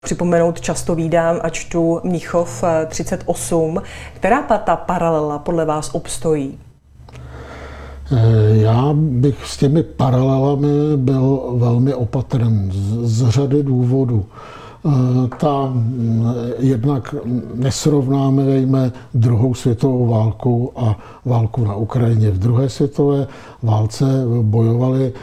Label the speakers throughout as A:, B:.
A: Připomenout často vídám a čtu Mnichov 38. Která ta paralela podle vás obstojí?
B: Já bych s těmi paralelami byl velmi opatrný z řady důvodů. Jednak nesrovnáme druhou světovou válku a válku na Ukrajině. V druhé světové válce bojovaly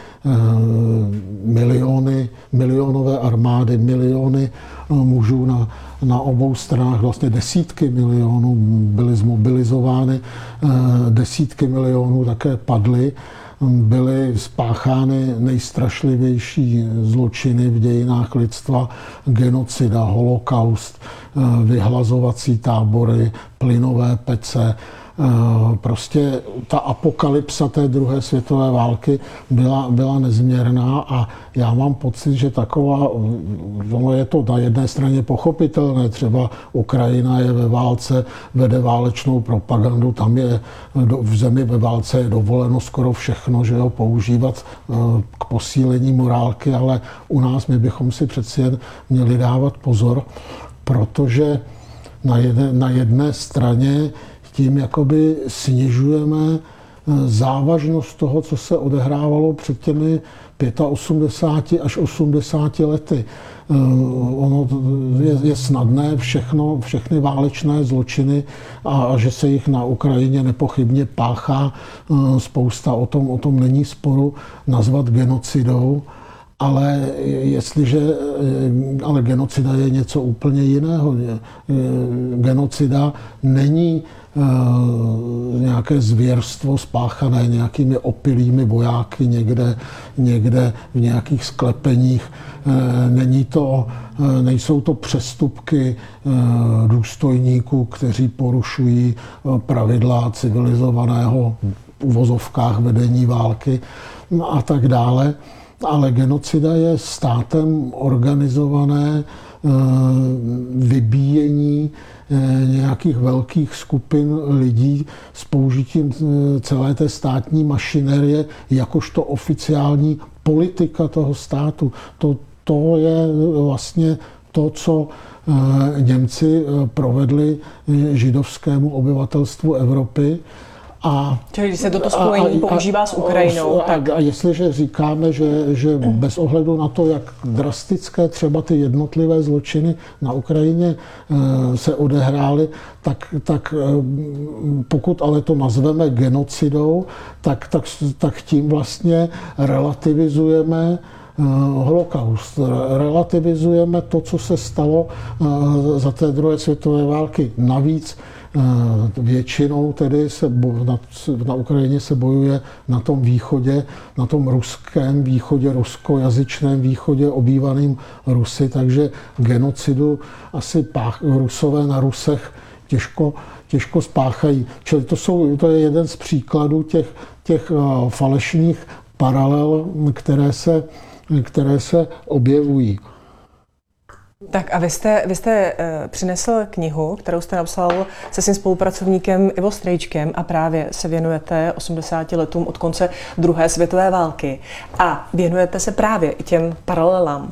B: milionové armády, miliony mužů na obou stranách, vlastně desítky milionů byly zmobilizovány, desítky milionů také padly. Byly spáchány nejstrašlivější zločiny v dějinách lidstva, genocida, holokaust, vyhlazovací tábory, plynové pece. Prostě ta apokalypsa té druhé světové války byla nezměrná a já mám pocit, že taková, ono je to na jedné straně pochopitelné, třeba Ukrajina je ve válce, vede válečnou propagandu, tam je v zemi ve válce je dovoleno skoro všechno, že jo, používat k posílení morálky, ale u nás my bychom si přeci jen měli dávat pozor, protože na jedné straně tím jakoby snižujeme závažnost toho, co se odehrávalo před těmi 85 až 80 lety. Ono je snadné všechny válečné zločiny a že se jich na Ukrajině nepochybně páchá spousta, o tom není sporu, nazvat genocidou. Ale genocida je něco úplně jiného. Genocida není nějaké zvěrstvo spáchané nějakými opilými vojáky někde v nějakých sklepeních. Nejsou to přestupky důstojníků, kteří porušují pravidla civilizovaného v uvozovkách vedení války a tak dále. Ale genocida je státem organizované vybíjení nějakých velkých skupin lidí s použitím celé té státní mašinérie jakožto oficiální politika toho státu. To je vlastně to, co Němci provedli židovskému obyvatelstvu Evropy.
A: Čili když se toto spojení používá s Ukrajinou, tak...
B: A jestliže říkáme, že bez ohledu na to, jak drastické třeba ty jednotlivé zločiny na Ukrajině se odehrály, tak pokud ale to nazveme genocidou, tak tím vlastně relativizujeme holokaust. Relativizujeme to, co se stalo za té druhé světové války. Navíc většinou tedy na Ukrajině se bojuje na tom východě, na tom ruském východě, ruskojazyčném východě obývaným Rusy, takže genocidu asi Rusové na Rusech těžko spáchají. Čili to je jeden z příkladů těch falešných paralel, které se objevují.
A: Tak a vy jste přinesl knihu, kterou jste napsal se svým spolupracovníkem Ivo Strejčkem a právě se věnujete 80 letům od konce druhé světové války. A věnujete se právě i těm paralelám.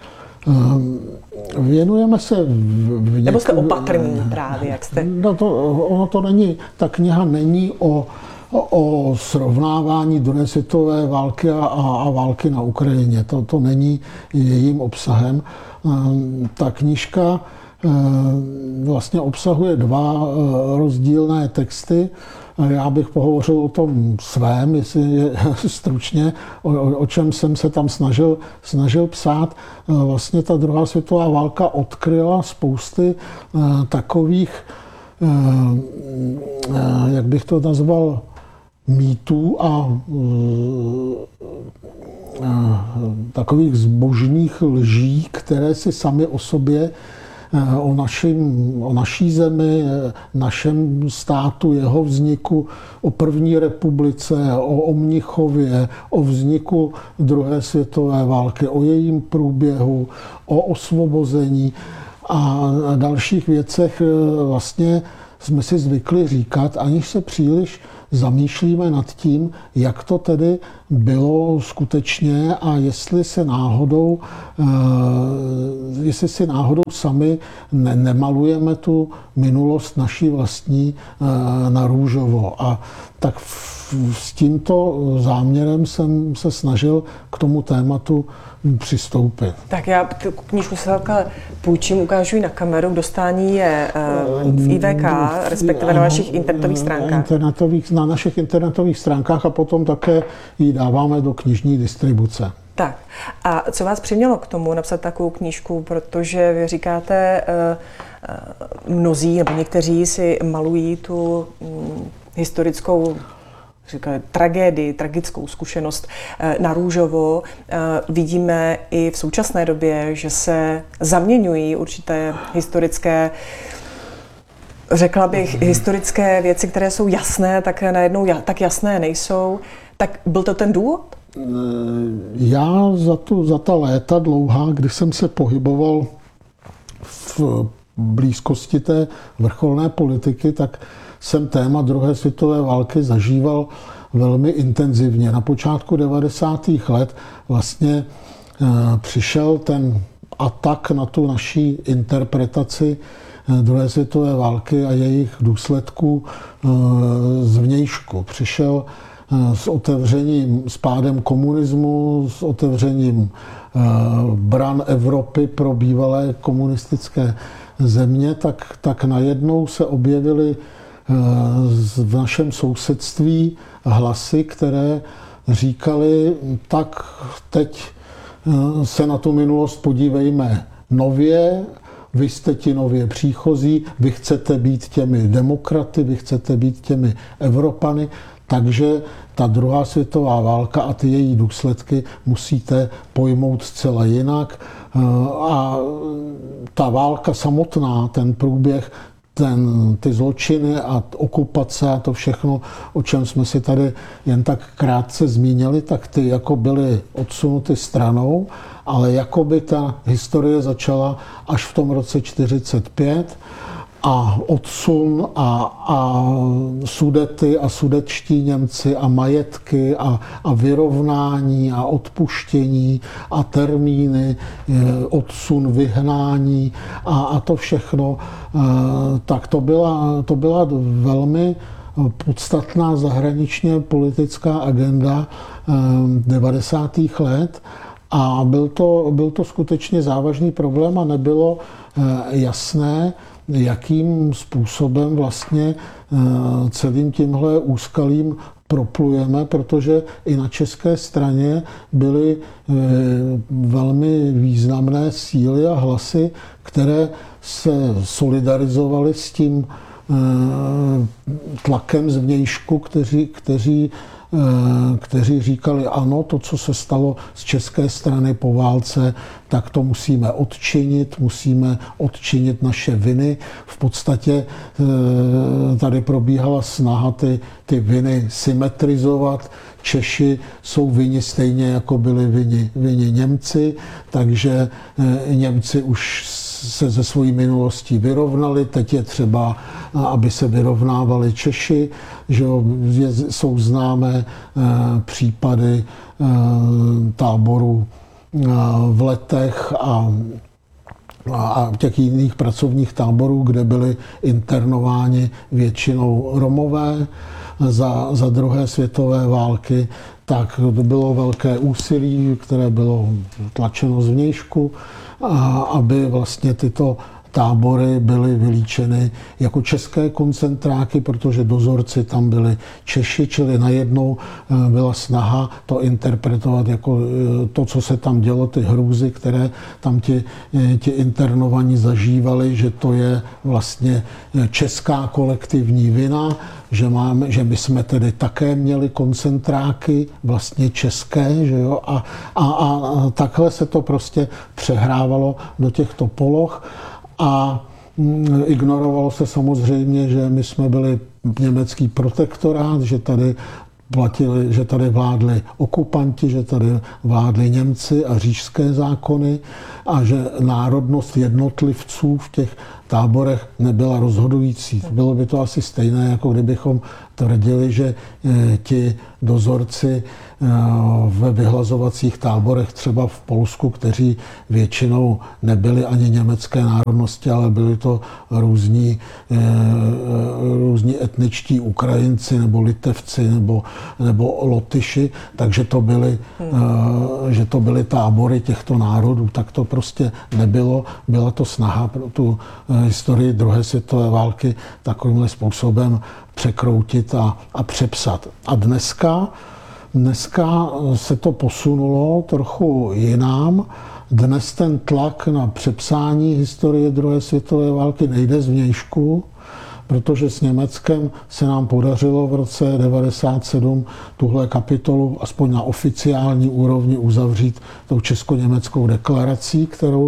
B: Věnujeme se...
A: Nebo jste opatrní právě, jak jste...
B: Ta kniha není o srovnávání druhé světové války a války na Ukrajině. To není jejím obsahem. Ta knížka vlastně obsahuje dva rozdílné texty. Já bych pohovořil o tom svém, jestli je stručně, o čem jsem se tam snažil psát. Vlastně ta druhá světová válka odkryla spousty takových, jak bych to nazval, mýtů a takových zbožných lží, které si sami o sobě, o naší zemi, našem státu, jeho vzniku, o první republice, o Mnichově, o vzniku druhé světové války, o jejím průběhu, o osvobození a dalších věcech vlastně jsme si zvykli říkat, aniž se příliš zamýšlíme nad tím, jak to tedy bylo skutečně a jestli si náhodou sami nemalujeme tu minulost naší vlastní na růžovo. A tak s tímto záměrem jsem se snažil k tomu tématu přistoupit.
A: Tak já tu knížku se takhle půjčím, ukážu ji na kameru. Dostání je v IVK, respektive na našich internetových stránkách.
B: Na našich internetových stránkách a potom také ji dáváme do knižní distribuce.
A: Tak. A co vás přimělo k tomu napsat takovou knížku? Protože vy říkáte, mnozí nebo někteří si malují tu historickou tragédii, tragickou zkušenost na růžovo. Vidíme i v současné době, že se zaměňují určité historické, řekla bych, historické věci, které jsou jasné, tak najednou tak jasné nejsou. Tak byl to ten důvod?
B: Já za ta léta dlouhá, kdy jsem se pohyboval v blízkosti té vrcholné politiky, tak jsem téma druhé světové války zažíval velmi intenzivně. Na počátku 90. let vlastně přišel ten atak na tu naší interpretaci druhé světové války a jejich důsledků zvnějšku. Přišel s pádem komunismu, s otevřením bran Evropy pro bývalé komunistické země, tak najednou se objevily v našem sousedství hlasy, které říkali, tak teď se na tu minulost podívejme nově, vy jste ti nově příchozí, vy chcete být těmi demokraty, vy chcete být těmi Evropany, takže ta druhá světová válka a ty její důsledky musíte pojmout zcela jinak. A ta válka samotná, ten průběh, ty zločiny a okupace a to všechno, o čem jsme si tady jen tak krátce zmínili, tak ty jako byly odsunuty stranou, ale jako by ta historie začala až v tom roce 1945 a odsun a Sudety a sudetští Němci a majetky a vyrovnání a odpuštění a termíny, odsun, vyhnání a to všechno, tak to byla velmi podstatná zahraničně politická agenda 90. let a byl to skutečně závažný problém a nebylo jasné, jakým způsobem vlastně celým tímhle úskalím proplujeme, protože i na české straně byly velmi významné síly a hlasy, které se solidarizovaly s tím tlakem zvnějšku, kteří říkali, ano, to, co se stalo z české strany po válce, tak to musíme odčinit naše viny. V podstatě tady probíhala snaha ty viny symetrizovat. Češi jsou vinni stejně, jako byli vinni Němci, takže Němci už se ze svojí minulostí vyrovnali, teď je třeba, aby se vyrovnávali Češi, že jsou známé případy táborů v Letech a těch jiných pracovních táborů, kde byli internováni většinou Romové za druhé světové války, tak to bylo velké úsilí, které bylo tlačeno zvnějšku, aby vlastně tyto tábory byly vylíčeny jako české koncentráky, protože dozorci tam byli Češi, čili najednou byla snaha to interpretovat jako to, co se tam dělo, ty hrůzy, které tam ti internovaní zažívali, že to je vlastně česká kolektivní vina, že my jsme tedy také měli koncentráky vlastně české, že jo? A takhle se to prostě přehrávalo do těchto poloh. A ignorovalo se samozřejmě, že my jsme byli německý protektorát, že tady vládli okupanti, že tady vládli Němci a říšské zákony a že národnost jednotlivců v těch táborech nebyla rozhodující. Bylo by to asi stejné, jako kdybychom tvrdili, že ti dozorci ve vyhlazovacích táborech třeba v Polsku, kteří většinou nebyli ani německé národnosti, ale byli to různí etničtí Ukrajinci nebo Litevci nebo Lotyši, takže že to byly tábory těchto národů. Tak to prostě nebylo. Byla to snaha pro tu historii druhé světové války takovýmhle způsobem překroutit a přepsat. A dneska se to posunulo trochu jinam. Dnes ten tlak na přepsání historie druhé světové války nejde zvnějšku, protože s Německem se nám podařilo v roce 1997 tuhle kapitolu aspoň na oficiální úrovni uzavřít tou česko-německou deklarací, kterou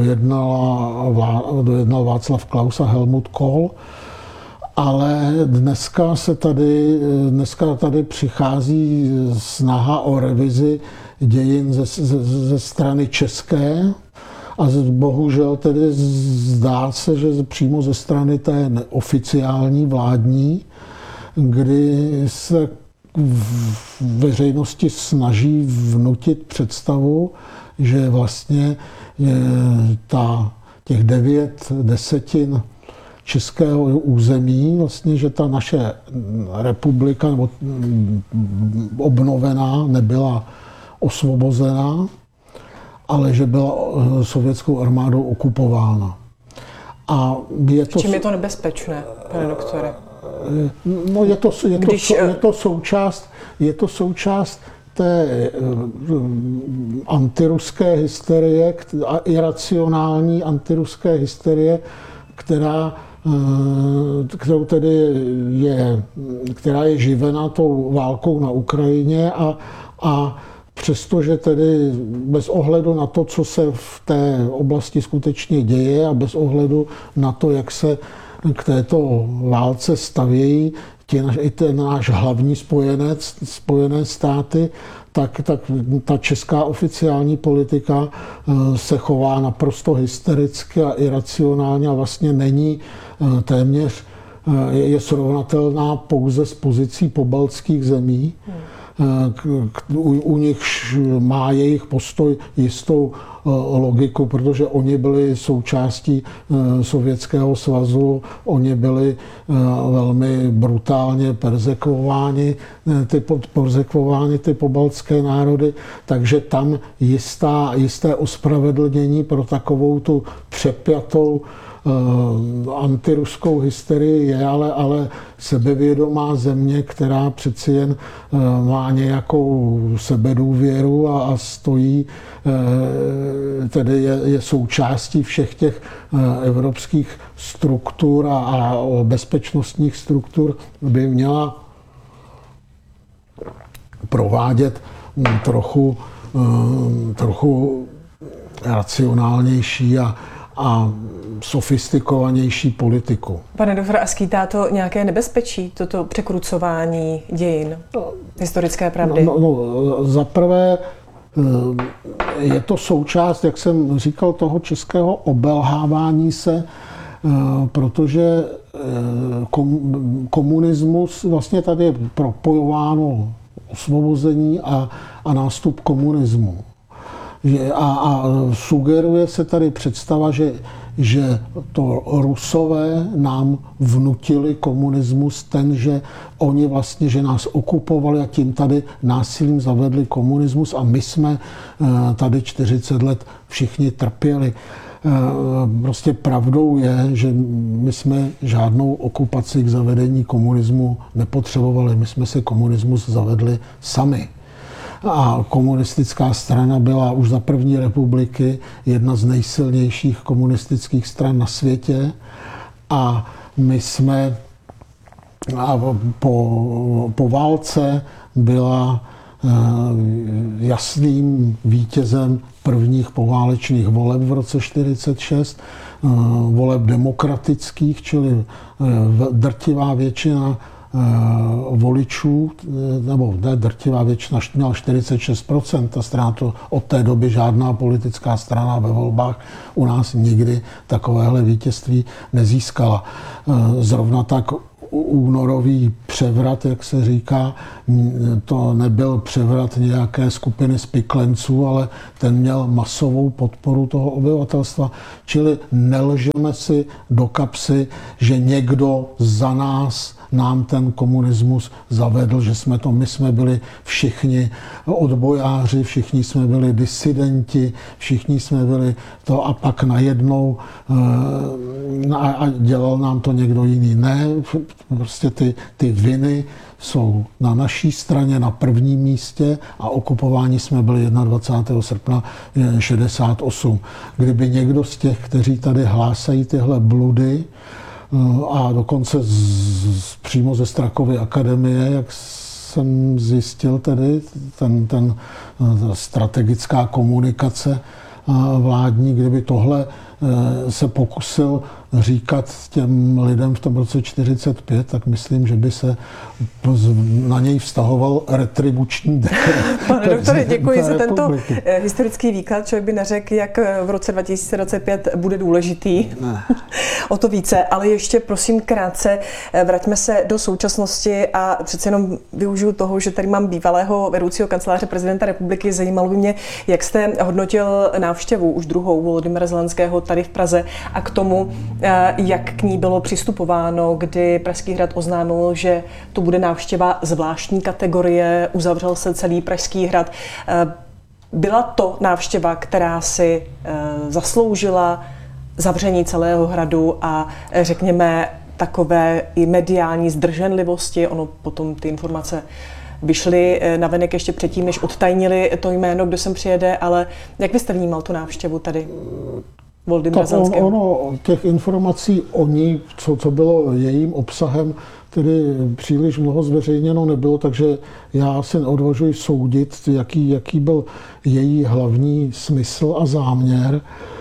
B: dojednal Václav Klaus a Helmut Kohl. Ale dneska tady přichází snaha o revizi dějin ze strany české a bohužel tedy zdá se, že přímo ze strany té oficiální vládní, kdy se v veřejnosti snaží vnutit představu, že vlastně těch 9/10 českého území, vlastně, že ta naše republika nebo obnovená nebyla osvobozená, ale že byla sovětskou armádou okupována. A
A: čím je to nebezpečné, pane doktore?
B: No je to součást té antiruské hysterie, iracionální antiruské hysterie, která je živena tou válkou na Ukrajině a přestože tedy bez ohledu na to, co se v té oblasti skutečně děje a bez ohledu na to, jak se k této válce stavějí i ten náš hlavní spojenec, Spojené státy, tak ta česká oficiální politika se chová naprosto hystericky a iracionálně a vlastně není téměř, je srovnatelná pouze s pozicí pobaltských zemí. U nich má jejich postoj jistou logiku, protože oni byli součástí Sovětského svazu, oni byli velmi brutálně perzekvováni ty pobaltské národy, takže tam jisté ospravedlnění pro takovou tu přepjatou antiruskou hysterii je, ale sebevědomá země, která přeci jen má nějakou sebedůvěru a stojí, tedy je součástí všech těch evropských struktur a bezpečnostních struktur, by měla provádět trochu racionálnější a sofistikovanější politiku.
A: Pane doktore, a skýtá to nějaké nebezpečí, toto překrucování dějin, historické pravdy?
B: Za prvé je to součást, jak jsem říkal, toho českého obelhávání se, protože komunismus, vlastně tady je propojováno osvobození a nástup komunismu. A sugeruje se tady představa, že to Rusové nám vnutili komunismus, že oni vlastně, že nás okupovali a tím tady násilím zavedli komunismus a my jsme tady 40 let všichni trpěli. Prostě pravdou je, že my jsme žádnou okupaci k zavedení komunismu nepotřebovali. My jsme se komunismus zavedli sami. A komunistická strana byla už za první republiky jedna z nejsilnějších komunistických stran na světě a my jsme po válce byla jasným vítězem prvních poválečných voleb v roce 1946, voleb demokratických, čili drtivá většina voličů, nebo ne drtivá většina, měla 46%, ta strana to od té doby žádná politická strana ve volbách u nás nikdy takovéhle vítězství nezískala. Zrovna tak únorový převrat, jak se říká, to nebyl převrat nějaké skupiny spiklenců, ale ten měl masovou podporu toho obyvatelstva. Čili nelžeme si do kapsy, že někdo za nás nám ten komunismus zavedl, že my jsme byli všichni odbojáři, všichni jsme byli disidenti, všichni jsme byli to a pak najednou a dělal nám to někdo jiný. Ne, prostě ty viny jsou na naší straně na prvním místě a okupováni jsme byli 21. srpna 68. Kdyby někdo z těch, kteří tady hlásají tyhle bludy, a dokonce přímo ze Strakovy akademie, jak jsem zjistil tedy, ta strategická komunikace vládní, kdyby tohle se pokusil říkat těm lidem v tom roce 45, tak myslím, že by se na něj vztahoval retribuční dekret.
A: Pane doktore, děkuji za tento historický výklad. Člověk by neřekl, jak v roce 2025 bude důležitý. Ne. O to více, ale ještě prosím krátce vraťme se do současnosti a přece jenom využiju toho, že tady mám bývalého vedoucího kanceláře prezidenta republiky. Zajímalo by mě, jak jste hodnotil návštěvu už druhou Volodymyra Zelenského tady v Praze a k tomu, jak k ní bylo přistupováno, kdy Pražský hrad oznámil, že to bude návštěva zvláštní kategorie, uzavřel se celý Pražský hrad. Byla to návštěva, která si zasloužila zavření celého hradu a řekněme takové i mediální zdrženlivosti. Ono potom ty informace vyšly navenek ještě předtím, než odtajnili to jméno, kdo sem přijede, ale jak byste vnímal tu návštěvu tady Volodymyra Zelenského?
B: Ono těch informací o ní, co bylo jejím obsahem, tedy příliš mnoho zveřejněno nebylo, takže já se neodvažuji soudit, jaký byl její hlavní smysl a záměr.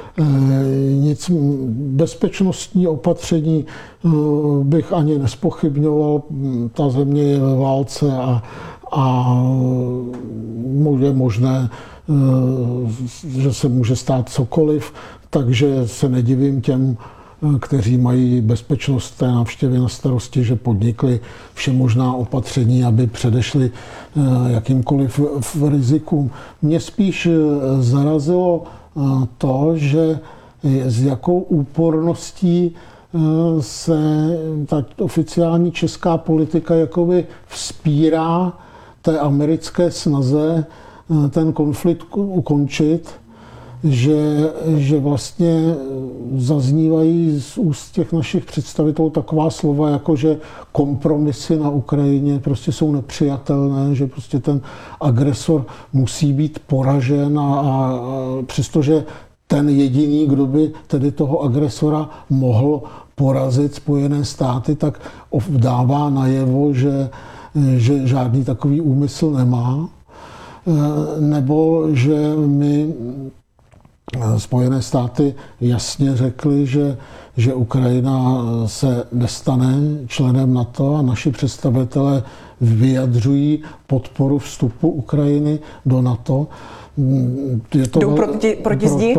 B: Nic bezpečnostní opatření bych ani nespochybňoval. Ta země je ve válce a je možné, že se může stát cokoliv, takže se nedivím těm, kteří mají bezpečnost té návštěvy na starosti, že podnikli všemožná opatření, aby předešli jakýmkoliv rizikům. Mě spíš zarazilo to, že s jakou úporností se ta oficiální česká politika jakoby vzpírá té americké snaze ten konflikt ukončit, že vlastně zaznívají z úst těch našich představitelů taková slova, jako že kompromisy na Ukrajině prostě jsou nepřijatelné, že prostě ten agresor musí být poražen a přestože ten jediný, kdo by tedy toho agresora mohl porazit Spojené státy, tak dává najevo, že žádný takový úmysl nemá, nebo že Spojené státy jasně řekly, že Ukrajina se nestane členem NATO a naši představitelé vyjadřují podporu vstupu Ukrajiny do NATO.
A: Jdou proti zdi?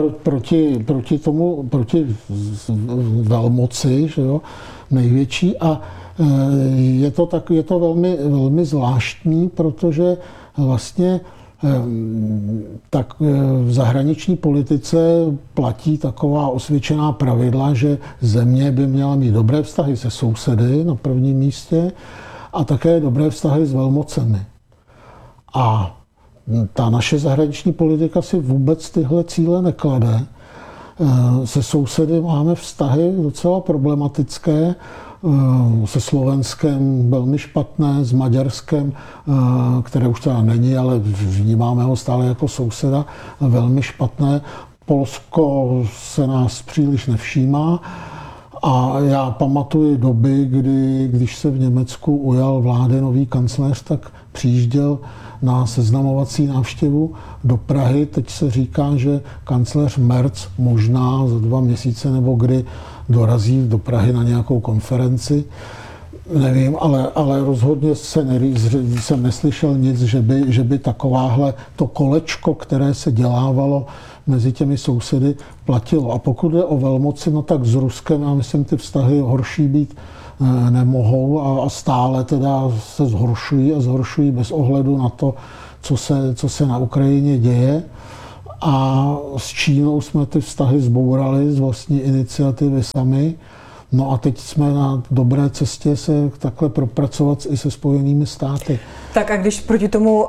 B: Proti velmoci, že jo, největší. A je to velmi, velmi zvláštní, protože vlastně tak v zahraniční politice platí taková osvědčená pravidla, že země by měla mít dobré vztahy se sousedy na prvním místě a také dobré vztahy s velmocemi. A ta naše zahraniční politika si vůbec tyhle cíle neklade. Se sousedy máme vztahy docela problematické, se Slovenskem velmi špatné, s Maďarskem, které už teda není, ale vnímáme ho stále jako souseda, velmi špatné. Polsko se nás příliš nevšímá a já pamatuji doby, když se v Německu ujal vlády nový kancléř, tak přijížděl na seznamovací návštěvu do Prahy. Teď se říká, že kancléř Merz možná za 2 měsíce nebo kdy dorazí do Prahy na nějakou konferenci. Nevím, ale rozhodně jsem neslyšel nic, že by takováhle to kolečko, které se dělávalo mezi těmi sousedy, platilo. A pokud jde o velmoci, no tak s Ruskem, já myslím, ty vztahy horší být nemohou a stále teda se zhoršují bez ohledu na to, co se na Ukrajině děje. A s Čínou jsme ty vztahy zbourali z vlastní iniciativy sami. No a teď jsme na dobré cestě se takhle propracovat i se Spojenými státy.
A: Tak a když proti tomu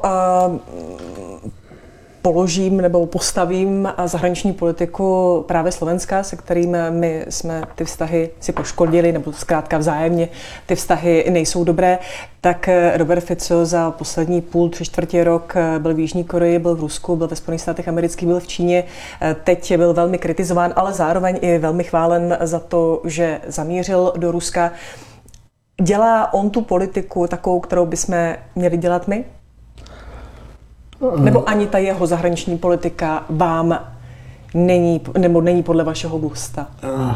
A: položím nebo postavím zahraniční politiku právě Slovenska, se kterým my jsme ty vztahy si poškodili, nebo zkrátka vzájemně ty vztahy nejsou dobré, tak Robert Fico za poslední půl, 3/4 rok byl v Jižní Koreji, byl v Rusku, byl ve Spojených státech amerických, byl v Číně. Teď byl velmi kritizován, ale zároveň i velmi chválen za to, že zamířil do Ruska. Dělá on tu politiku takovou, kterou bychom měli dělat my? Nebo ani ta jeho zahraniční politika vám není podle vašeho gusta?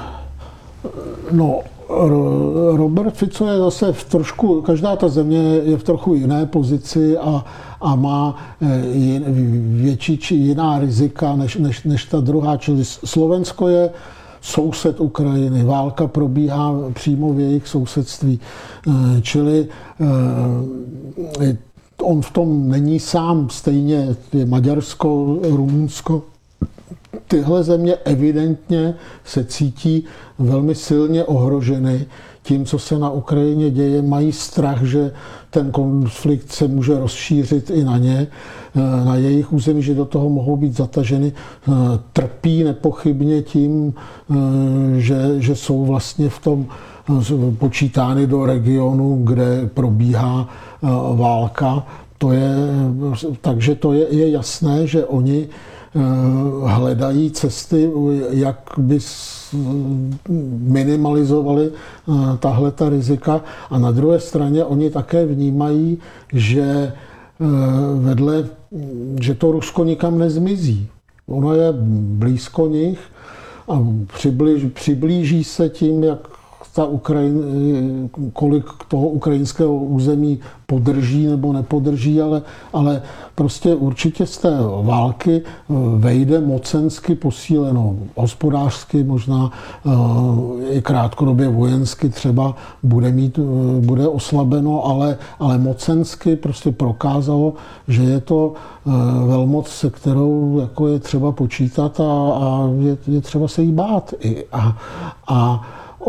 B: No, Robert Fico je zase každá ta země je v trochu jiné pozici a má větší či jiná rizika než ta druhá. Čili Slovensko je soused Ukrajiny, válka probíhá přímo v jejich sousedství. Čili on v tom není sám, stejně je Maďarsko, Rumunsko. Tyhle země evidentně se cítí velmi silně ohroženy tím, co se na Ukrajině děje. Mají strach, že ten konflikt se může rozšířit i na ně, na jejich území, že do toho mohou být zataženy. Trpí nepochybně tím, že jsou vlastně v tom počítány do regionu, kde probíhá válka. Takže to je jasné, že oni hledají cesty, jak by minimalizovali tahleta rizika. A na druhé straně oni také vnímají, že že to Rusko nikam nezmizí. Ono je blízko nich a přiblíží se tím, jak kolik toho ukrajinského území podrží nebo nepodrží, ale prostě určitě z té války vejde mocensky posíleno, hospodářsky, možná i krátkodobě vojensky třeba bude oslabeno, ale mocensky prostě prokázalo, že je to velmoc, se kterou jako je třeba počítat a je třeba se jí bát. A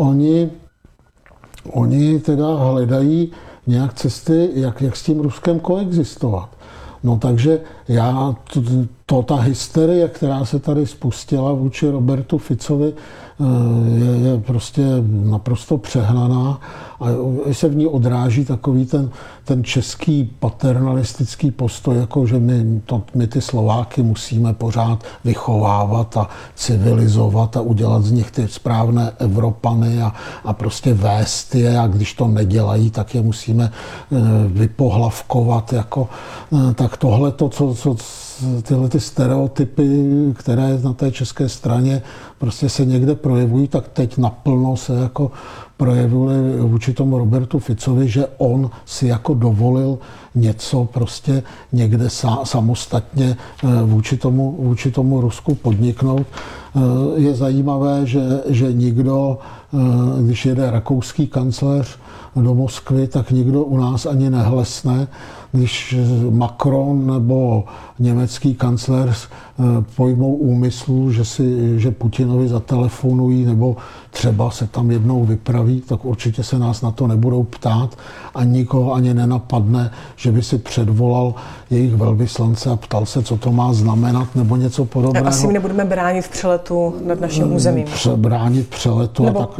B: oni teda hledají nějak cesty, jak s tím Ruskem koexistovat. No takže ta hysterie, která se tady spustila vůči Robertu Ficovi, je prostě naprosto přehnaná a se v ní odráží takový ten český paternalistický postoj, jako že my ty Slováky musíme pořád vychovávat a civilizovat a udělat z nich ty správné Evropany a prostě vést je, a když to nedělají, tak je musíme vypohlavkovat. Tak tohle tyhle ty stereotypy, které na té české straně prostě se někde projevují, tak teď naplno se jako projevily vůči tomu Robertu Ficovi, že on si jako dovolil něco prostě někde samostatně vůči tomu Rusku podniknout. Je zajímavé, že nikdo, když jede rakouský kancléř do Moskvy, tak nikdo u nás ani nehlesne. Když Macron nebo německý kancléř pojmou úmyslu, že Putinovi zatelefonují nebo třeba se tam jednou vypraví, tak určitě se nás na to nebudou ptát a nikoho ani nenapadne, že by si předvolal jejich velvyslance a ptal se, co to má znamenat nebo něco podobného.
A: Tak asi my nebudeme bránit v přeletu nad naším územím.
B: Bránit v přeletu
A: nebo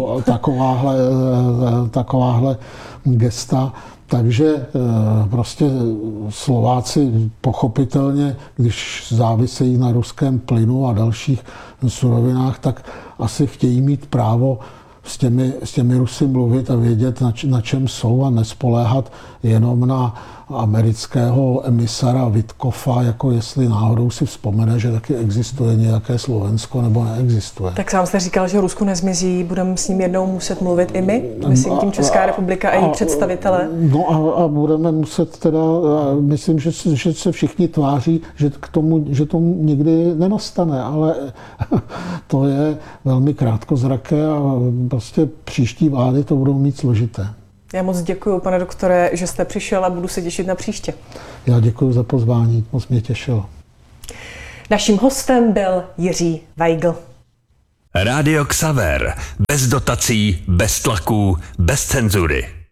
B: takováhle gesta. Takže prostě Slováci pochopitelně, když závisejí na ruském plynu a dalších surovinách, tak asi chtějí mít právo s těmi Rusy mluvit a vědět, na čem jsou a nespoléhat jenom amerického emisara Witkoffa, jako jestli náhodou si vzpomene, že taky existuje nějaké Slovensko nebo neexistuje.
A: Tak sám jste říkal, že Rusko nezmizí, budeme s ním jednou muset mluvit i my, myslím tím Česká republika a její představitelé.
B: No a budeme muset teda, myslím, že se všichni tváří, že to nikdy nenastane, ale to je velmi krátkozraké a prostě příští vlády to budou mít složité.
A: Já moc děkuji, pane doktore, že jste přišel a budu se těšit na příště.
B: Já děkuji za pozvání, moc mě těšilo.
A: Naším hostem byl Jiří Weigl.
C: Rádio Xaver. Bez dotací, bez tlaků, bez cenzury.